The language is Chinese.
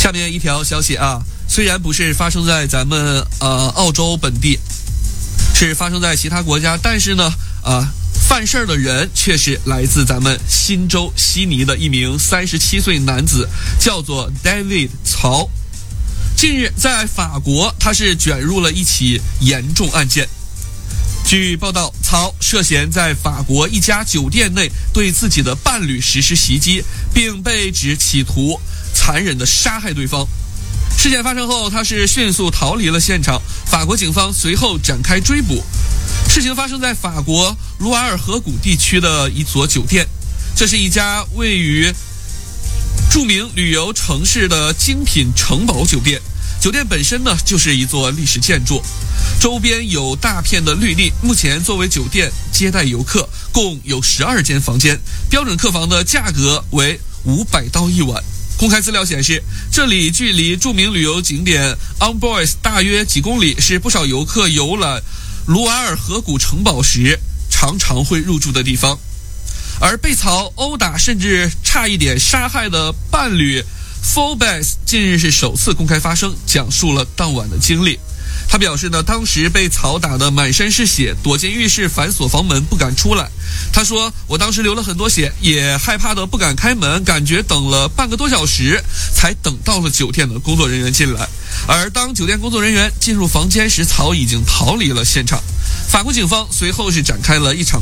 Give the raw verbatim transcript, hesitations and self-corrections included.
下面一条消息啊，虽然不是发生在咱们呃澳洲本地，是发生在其他国家，但是呢，啊、呃，犯事儿的人却是来自咱们新州悉尼的一名三十七岁男子，叫做 David 曹。近日在法国，他是卷入了一起严重案件。据报道，曹涉嫌在法国一家酒店内对自己的伴侣实施袭击，并被指企图残忍地杀害对方。事件发生后，他是迅速逃离了现场，法国警方随后展开追捕。事情发生在法国卢瓦尔河谷地区的一所酒店，这是一家位于著名旅游城市的精品城堡酒店。酒店本身呢就是一座历史建筑，周边有大片的绿地。目前作为酒店接待游客，共有十二间房间，标准客房的价格为五百刀一晚。公开资料显示，这里距离著名旅游景点 Amboise 大约几公里，是不少游客游览卢瓦尔河谷城堡时常常会入住的地方。而被曹殴打甚至差一点杀害的伴侣 Forbes 近日是首次公开发声，讲述了当晚的经历。他表示呢，当时被曹打得满身是血，躲进浴室反锁房门不敢出来。他说，我当时流了很多血，也害怕的不敢开门，感觉等了半个多小时才等到了酒店的工作人员进来。而当酒店工作人员进入房间时，曹已经逃离了现场。法国警方随后是展开了一场